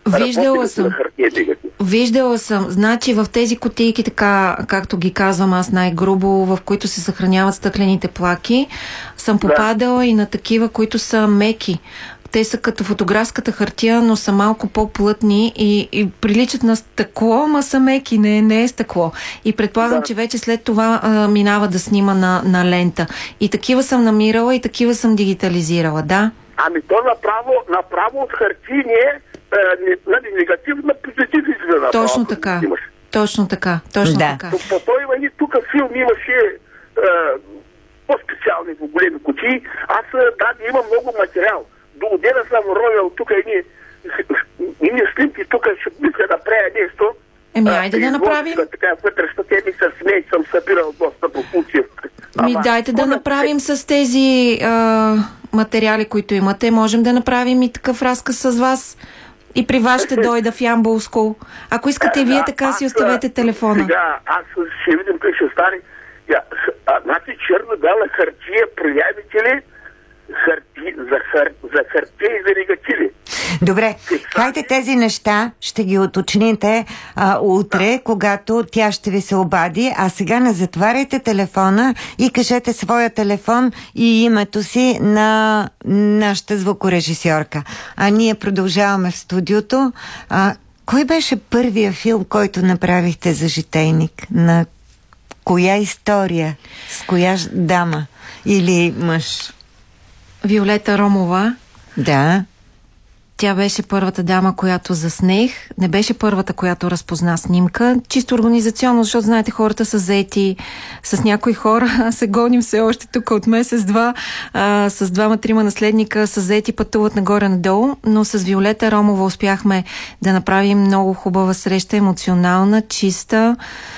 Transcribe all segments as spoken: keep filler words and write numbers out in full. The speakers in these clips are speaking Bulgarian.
Виждала съм. Виждала съм. Значи в тези кутийки, така както ги казвам аз най-грубо, в които се съхраняват стъклените плаки, съм попадала да. и на такива, които са меки. Те са като фотографската хартия, но са малко по-плътни и, и приличат на стъкло, ма са меки, не, не е стъкло. И предполагам, да. че вече след това а, минава да снима на, на лента. И такива съм намирала и такива съм дигитализирала, да? Ами то направо, направо от хартиния е, негатив на позитив изгледа. Точно така. Точно така. Точно да. така. По, по той има и тук филм имаше е, по-специални по големи кутии. Аз да, имам много материал. До отдена съм ровил тук едни, едни снимки, тук ще мисля да правя нещо. Еми, айде да направим. Така, вътрешна теми с смей съм събирал доста по функция. Ми, дайте да направим с тези а, материали, които имате. Можем да направим и такъв разказ с вас. И при вас ще дойда в Ямболско. Ако искате и вие така, си оставете телефона. Сега, аз ще видим как ще стане. Значи черно-бяла хартия, проявите ли? Харти, за, хар, за хартия и за негативи. Добре, хайде тези неща ще ги уточните а, утре, да. когато тя ще ви се обади, а сега не затваряйте телефона и кажете своя телефон и името си на нашата звукорежисьорка. А ние продължаваме в студиото. А, кой беше първия филм, който направихте за житейник? На коя история? С коя дама или мъж? Виолета Ромова. Да. Тя беше първата дама, която заснех. Не беше първата, която разпозна снимка. Чисто организационно, защото, знаете, хората са заети. С някои хора се гоним все още тук от месец-два. А, с двама-трима наследника са заети, пътуват нагоре-надолу. Но с Виолета Ромова успяхме да направим много хубава среща, емоционална, чиста.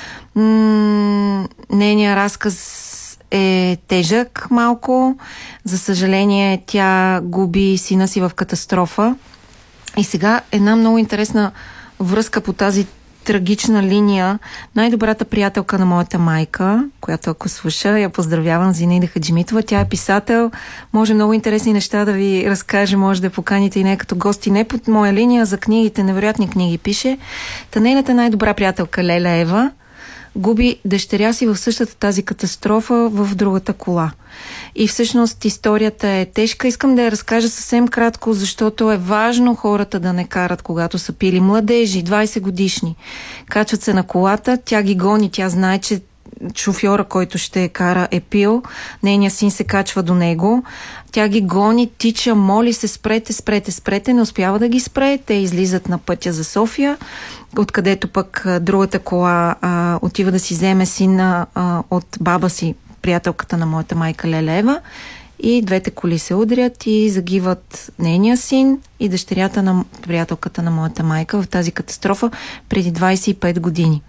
М- нейният разказ е тежък малко. За съжаление, тя губи сина си в катастрофа. И сега една много интересна връзка по тази трагична линия. Най-добрата приятелка на моята майка, която ако слуша, я поздравявам, Зинаида Хаджимитова. Тя е писател. Може много интересни неща да ви разкаже, може да поканите и не като гости. Не под моя линия, за книгите, невероятни книги пише. Та нейната най-добра приятелка Леля Ева губи дъщеря си в същата тази катастрофа в другата кола. И всъщност историята е тежка. Искам да я разкажа съвсем кратко, защото е важно хората да не карат, когато са пили. Младежи, двайсет годишни, качват се на колата, тя ги гони, тя знае, че шофьора, който ще кара, е пил, нейният син се качва до него, тя ги гони, тича, моли се, спрете, спрете, спрете, не успява да ги спре, те излизат на пътя за София, откъдето пък другата кола а, отива да си вземе сина а, от баба си, приятелката на моята майка Леля Ева, и двете коли се удрят и загиват нейния син и дъщерята на приятелката на моята майка в тази катастрофа преди двайсет и пет години.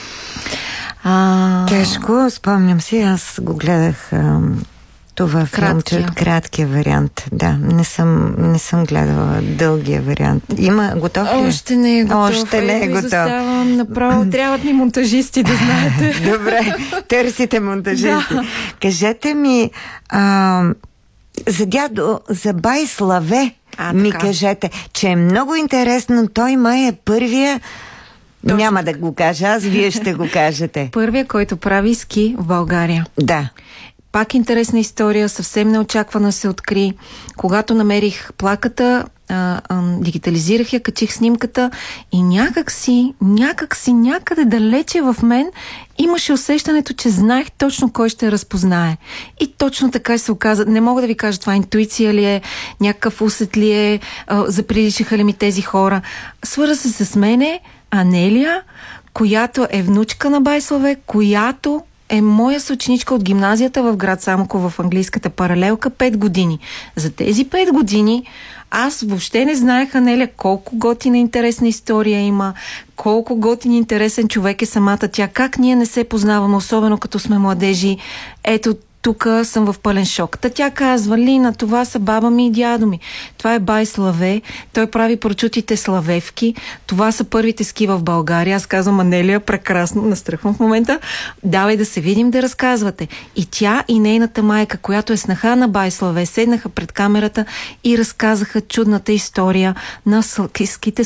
А... Тежко, спомням си, аз го гледах а, това филмче, краткия вариант. Да, не съм, не съм гледала дългия вариант. Има, готов ли? Още не е готов. Още не е готов. Направо, трябват ни монтажисти, да знаете. Добре, търсите монтажисти. Да. Кажете ми, а, за дядо, за бай Славе, а, ми така. Кажете, че е много интересно, той май е първия. Точно. Няма да го кажа, аз вие ще го кажете. Първия, който прави ски в България. Да. Пак интересна история, съвсем неочаквано се откри. Когато намерих плаката, а, а, дигитализирах я, качих снимката и някак си, някак си, някъде далече в мен имаше усещането, че знаех точно кой ще разпознае. И точно така се оказа. Не мога да ви кажа това интуиция ли е, някакъв усет ли е, а, заприличаха ли ми тези хора. Свърза се с мене Анелия, която е внучка на бай Славе, която е моя съученичка от гимназията в град Самоков в английската паралелка пет години. За тези пет години аз въобще не знаех, Анелия, колко готина интересна история има, колко готин интересен човек е самата тя, как ние не се познаваме, особено като сме младежи. Ето, тук съм в пълен шок. Та тя казва: Лина, това са баба ми и дядо ми. Това е бай Славе. Той прави прочутите славевки. Това са първите ски в България. Аз казвам: Анелия, прекрасно, настръхвам в момента. Давай да се видим, да разказвате. И тя и нейната майка, която е снаха на бай Славе, седнаха пред камерата и разказаха чудната история на ските